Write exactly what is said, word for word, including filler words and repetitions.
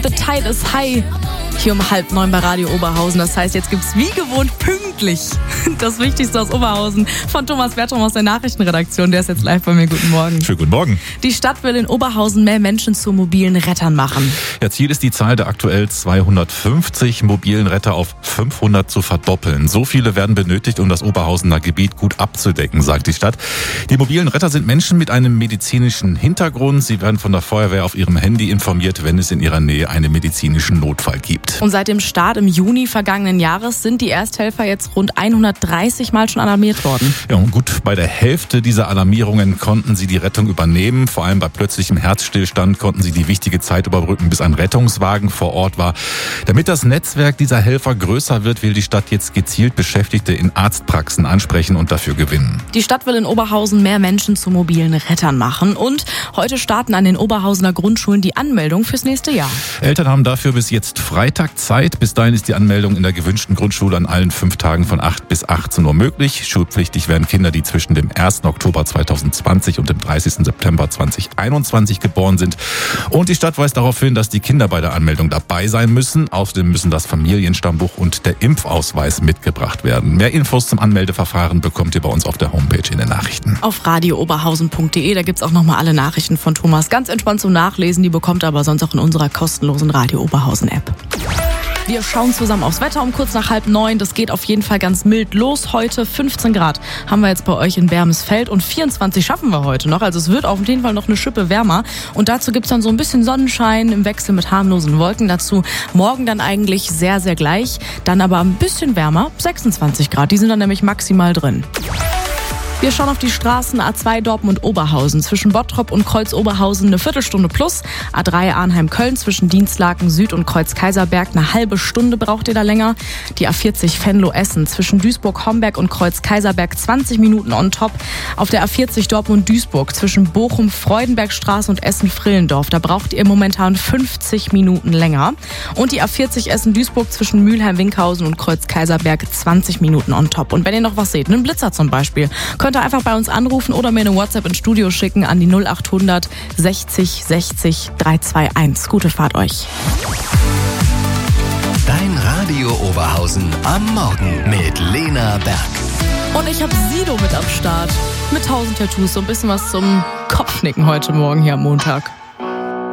The Tide is High. Hier um halb neun bei Radio Oberhausen. Das heißt, jetzt gibt's wie gewohnt pünktlich das Wichtigste aus Oberhausen von Thomas Bertram aus der Nachrichtenredaktion. Der ist jetzt live bei mir. Guten Morgen. Schönen guten Morgen. Die Stadt will in Oberhausen mehr Menschen zu mobilen Rettern machen. Ja, Ziel ist die Zahl der aktuell zweihundertfünfzig mobilen Retter auf fünfhundert zu verdoppeln. So viele werden benötigt, um das Oberhausener Gebiet gut abzudecken, sagt die Stadt. Die mobilen Retter sind Menschen mit einem medizinischen Hintergrund. Sie werden von der Feuerwehr auf ihrem Handy informiert, wenn es in ihrer Nähe einen medizinischen Notfall gibt. Und seit dem Start im Juni vergangenen Jahres sind die Ersthelfer jetzt rund hundertdreißig Mal schon alarmiert worden. Ja, und gut, bei der Hälfte dieser Alarmierungen konnten sie die Rettung übernehmen. Vor allem bei plötzlichem Herzstillstand konnten sie die wichtige Zeit überbrücken, bis ein Rettungswagen vor Ort war. Damit das Netzwerk dieser Helfer größer wird, will die Stadt jetzt gezielt Beschäftigte in Arztpraxen ansprechen und dafür gewinnen. Die Stadt will in Oberhausen mehr Menschen zu mobilen Rettern machen. Und heute starten an den Oberhausener Grundschulen die Anmeldung fürs nächste Jahr. Eltern haben dafür bis jetzt Freitag Zeit. Bis dahin ist die Anmeldung in der gewünschten Grundschule an allen fünf Tagen von acht bis achtzehn Uhr möglich. Schulpflichtig werden Kinder, die zwischen dem ersten Oktober zweitausendzwanzig und dem dreißigsten September zweitausendeinundzwanzig geboren sind. Und die Stadt weist darauf hin, dass die Kinder bei der Anmeldung dabei sein müssen. Außerdem müssen das Familienstammbuch und der Impfausweis mitgebracht werden. Mehr Infos zum Anmeldeverfahren bekommt ihr bei uns auf der Homepage in den Nachrichten. Auf radio oberhausen punkt de, da gibt's auch nochmal alle Nachrichten von Thomas. Ganz entspannt zum Nachlesen, die bekommt ihr aber sonst auch in unserer kostenlosen Radio Oberhausen App. Wir schauen zusammen aufs Wetter um kurz nach halb neun. Das geht auf jeden Fall ganz mild los. Heute fünfzehn Grad haben wir jetzt bei euch in Bermesfeld und vierundzwanzig schaffen wir heute noch. Also es wird auf jeden Fall noch eine Schippe wärmer. Und dazu gibt's dann so ein bisschen Sonnenschein im Wechsel mit harmlosen Wolken dazu. Morgen dann eigentlich sehr, sehr gleich. Dann aber ein bisschen wärmer, sechsundzwanzig Grad. Die sind dann nämlich maximal drin. Wir schauen auf die Straßen A zwei Dortmund-Oberhausen. Zwischen Bottrop und Kreuz-Oberhausen eine Viertelstunde plus. A drei Arnheim-Köln zwischen Dienstlaken Süd und Kreuz-Kaiserberg eine halbe Stunde braucht ihr da länger. Die A vierzig Venlo-Essen zwischen Duisburg-Homberg und Kreuz-Kaiserberg zwanzig Minuten on top. Auf der A vierzig Dortmund-Duisburg zwischen Bochum-Freudenbergstraße und Essen-Frillendorf. Da braucht ihr momentan fünfzig Minuten länger. Und die A vierzig Essen-Duisburg zwischen Mülheim-Winkhausen und Kreuz-Kaiserberg zwanzig Minuten on top. Und wenn ihr noch was seht, einen Blitzer zum Beispiel, könnt ihr einfach bei uns anrufen oder mir eine WhatsApp ins Studio schicken an die null achthundert sechzig sechzig dreihunderteinundzwanzig. Gute Fahrt euch. Dein Radio Oberhausen am Morgen mit Lena Berg. Und ich habe Sido mit am Start. Mit tausend Tattoos. So ein bisschen was zum Kopfnicken heute Morgen hier am Montag.